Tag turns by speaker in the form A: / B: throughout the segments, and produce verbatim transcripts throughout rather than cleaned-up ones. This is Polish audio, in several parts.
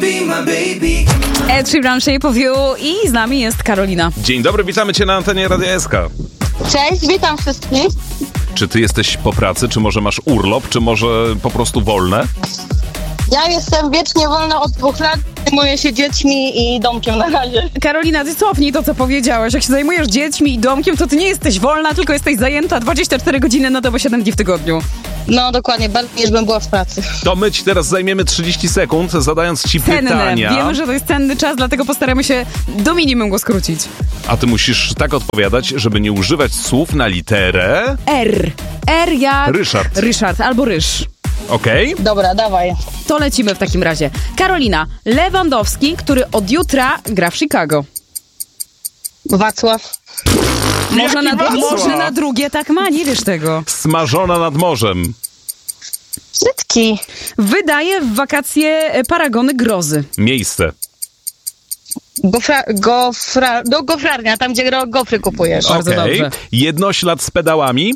A: Ed Sheeran, Shape of You i z nami jest Karolina.
B: Dzień dobry, witamy Cię na antenie Radia S K.
C: Cześć, witam wszystkich.
B: Czy Ty jesteś po pracy, czy może masz urlop, czy może po prostu wolne?
C: Ja jestem wiecznie wolna od dwóch lat, zajmuję się dziećmi i domkiem na razie.
A: Karolina, ty cofnij to, co powiedziałeś. Jak się zajmujesz dziećmi i domkiem, to ty nie jesteś wolna, tylko jesteś zajęta dwadzieścia cztery godziny na dobę, siedem dni w tygodniu.
C: No dokładnie, bardziej niż bym była w pracy.
B: To my Ci teraz zajmiemy trzydzieści sekund, zadając Ci
A: Cenne.
B: pytania.
A: Wiemy, że to jest cenny czas, dlatego postaramy się do minimum go skrócić.
B: A Ty musisz tak odpowiadać, żeby nie używać słów na literę...
A: R. R jak...
B: Ryszard.
A: Ryszard albo Ryż.
B: Okej? Okay?
C: Dobra, dawaj.
A: To lecimy w takim razie. Karolina, Lewandowski, który od jutra gra w Chicago.
C: Wacław.
A: Może na,
B: Wacław?
A: może na drugie tak ma, nie wiesz tego.
B: Smażona nad morzem.
C: Brzydki.
A: Wydaje w wakacje paragony grozy.
B: Miejsce.
C: Gofra, gofra, do gofrarnia, tam gdzie ro- gofry kupujesz.
A: Bardzo
B: Okej.
A: dobrze.
B: Jednoślad z pedałami.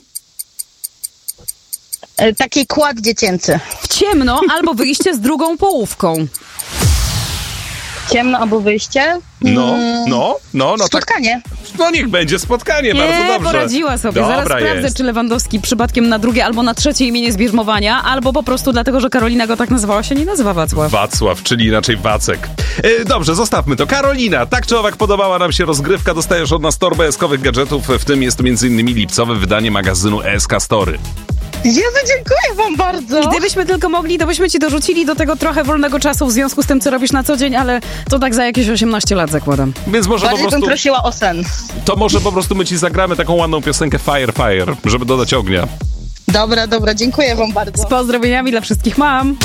C: E, Taki kład dziecięcy.
A: W ciemno albo wyjście z drugą połówką.
C: Ciemno albo wyjście.
B: No,
C: Mm,
B: no, no, no tak.
C: Spotkanie.
B: No niech będzie spotkanie, bardzo
A: Nie,
B: dobrze.
A: poradziła sobie.
B: Dobra
A: Zaraz sprawdzę,
B: jest.
A: czy Lewandowski przypadkiem na drugie albo na trzecie imię z bierzmowania, albo po prostu dlatego, że Karolina go tak nazywała, się nie nazywa Wacław.
B: Wacław, czyli inaczej Wacek. E, dobrze, zostawmy to. Karolina, tak czy owak podobała nam się rozgrywka. Dostajesz od nas torbę eskowych gadżetów, w tym jest to między innymi lipcowe wydanie magazynu S K Story.
C: Jezu, dziękuję wam bardzo.
A: Gdybyśmy tylko mogli, to byśmy ci dorzucili do tego trochę wolnego czasu w związku z tym, co robisz na co dzień, ale to tak za jakieś osiemnaście lat zakładam.
B: Więc może
C: Bardziej
B: po prostu,
C: bym prosiła o sen.
B: to może po prostu my ci zagramy taką ładną piosenkę Fire Fire, żeby dodać ognia.
C: Dobra, dobra, dziękuję wam bardzo.
A: Z pozdrowieniami dla wszystkich mam.